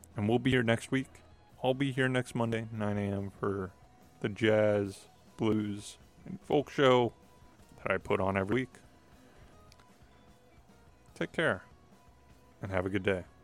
And we'll be here next week. I'll be here next Monday, 9 a.m. for the jazz, blues, and folk show that I put on every week. Take care and have a good day.